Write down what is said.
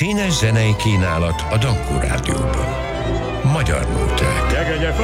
Színes zenei kínálat a Dankó Rádióban. Magyar nóták.